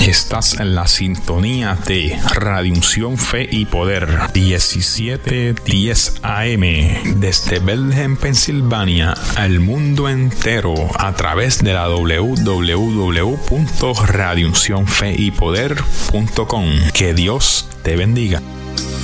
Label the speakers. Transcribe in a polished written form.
Speaker 1: Estás en la sintonía de Radio Unción Fe y Poder 1710 AM desde Bethlehem, Pensilvania, al mundo entero a través de la www.radiouncionfeypoder.com. Que Dios te bendiga.